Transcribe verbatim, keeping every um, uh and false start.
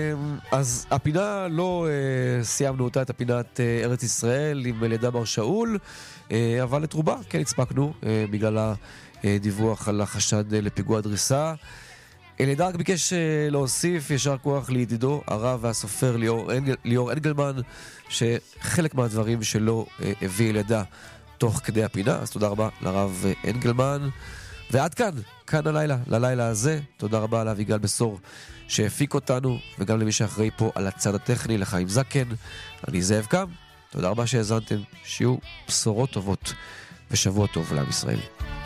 אז הפינה לא uh, סיימנו אותה, את הפינת uh, ארץ ישראל עם לידה בר שאול, uh, אבל את רובה כן הצפקנו uh, בגלל הדיווח על החשד uh, לפיגוע דריסה. לידה רק ביקש uh, להוסיף ישר כוח לידידו הרב והסופר ליאור, אנגל, ליאור אנגלמן, שחלק מהדברים שלו uh, הביא לידה תוך כדי הפינה, אז תודה רבה לרב uh, אנגלמן. ועד כאן, כאן הלילה, ללילה הזה. תודה רבה לאביגל בסור שהפיק אותנו, וגם למי שאחראי פה על הצד הטכני, לחיים זקן. אני זאב קם, תודה רבה שהאזנתם, שיהיו בשורות טובות ושבוע טוב לעם ישראל.